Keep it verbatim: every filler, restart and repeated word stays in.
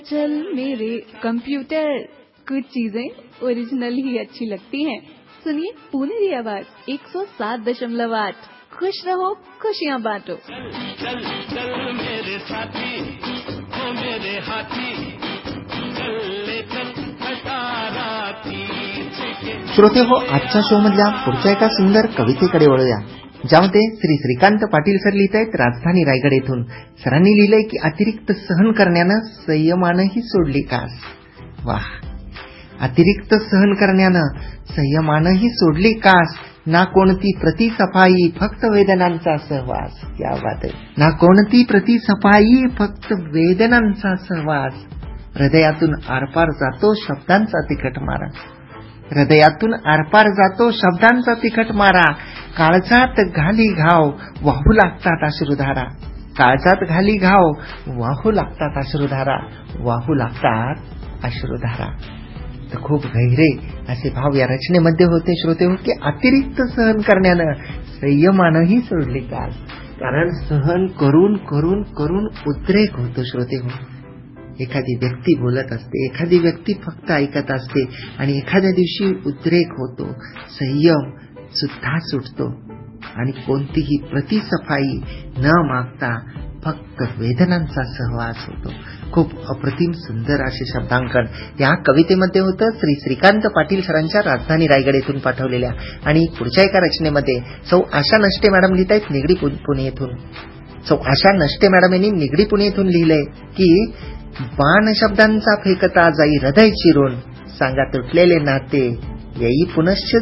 चल मेरे कंप्यूटर, कुछ चीजें ओरिजिनल ही अच्छी लगती हैं। सुनिए पुनेरी आवाज एक सौ सात दशमलव आठ। खुश रहो, खुशियाँ बांटो। चल चल चल मेरे साथी, ओ मेरे हाथी, चल ले चल खटाराती। श्रोते हो, आजच्या शो मधल्या पुढच्या एका सुंदर कवितेकडे वळूया, ज्यामध्ये श्री श्रीकांत पाटील सर लिहित आहेत राजधानी रायगड येथून. सरांनी लिहिलंय की अतिरिक्त सहन करण्यानं संयमानही सोडली कास. वाह, अतिरिक्त सहन करण्यानं संयमानही सोडली कास. ना कोणती प्रतिसफाई, फक्त वेदनांचा सहवास. क्या बात आहे. ना कोणती प्रतिसफाई, फक्त वेदनांचा सहवास. हृदयातून आरपार जातो शब्दांचा तिखट मारा. हृदयातून आरपार जातो शब्दांचा तिखट मारा. काळजात घाली घाव, वाहू लागतात अश्रुधारा. काळजात घाली घाव, वाहू लागतात अश्रुधारा. वाहू लागतात अश्रुधारा. तर खूप गहिरे असे भाव या रचनेमध्ये होते श्रोते हो, की अतिरिक्त सहन करण्यानं संयमानही सोडली कास. कारण सहन करून करून करून उद्रेक होतो श्रोते हो. एखादी व्यक्ती बोलत असते, एखादी व्यक्ती फक्त ऐकत असते आणि एखाद्या दिवशी उद्रेक होतो, संयम सुद्धा सुटतो आणि कोणतीही प्रतिसफाई न मागता फक्त वेदनांचा सहवास होतो. खूप अप्रतिम सुंदर असे शब्दांकन या कवितेमध्ये होतं श्री श्रीकांत पाटील सरांच्या राजधानी रायगड येथून पाठवलेल्या. आणि पुढच्या एका रचनेमध्ये सौ आशा नष्टे मॅडम लिहित आहेत निगडी पुणे येथून. सौ आशा नष्टे मॅडम यांनी निगडी पुणे येथून लिहिलंय की बाण शब्दांचा फेकता जाई हृदय चिरून. सांगा तुटलेले नाते येई पुनश्च